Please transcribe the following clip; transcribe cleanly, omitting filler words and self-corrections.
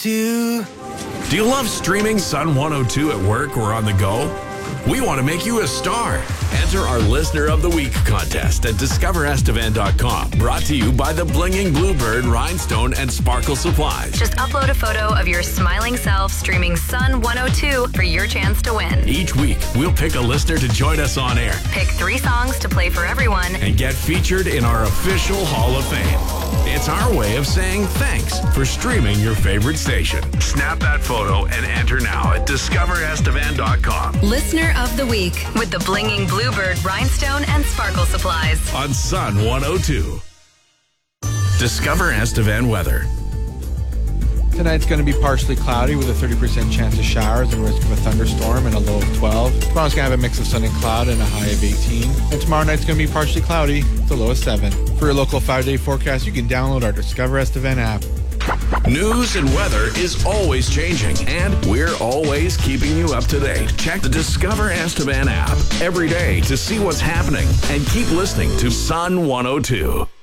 102. Do you love streaming Sun 102 at work or on the go? We want to make you a star. Enter our Listener of the Week contest at discoverestevan.com. Brought to you by the Blinging Bluebird, Rhinestone, and Sparkle Supplies. Just upload a photo of your smiling self streaming Sun 102 for your chance to win. Each week, we'll pick a listener to join us on air. Pick 3 songs to play for everyone. And get featured in our official Hall of Fame. It's our way of saying thanks for streaming your favorite station. Snap that photo and enter now at discoverestevan.com. Listener of the Week with the Blinging Bluebird, Rhinestone, and Sparkle Supplies. On Sun 102. Discover Estevan weather. Tonight's going to be partially cloudy with a 30% chance of showers and risk of a thunderstorm and a low of 12. Tomorrow's going to have a mix of sun and cloud and a high of 18. And tomorrow night's going to be partially cloudy with a low of 7. For your local 5-day forecast, you can download our Discover Estevan app. News and weather is always changing, and we're always keeping you up to date. Check the Discover Estevan app every day to see what's happening and keep listening to Sun 102.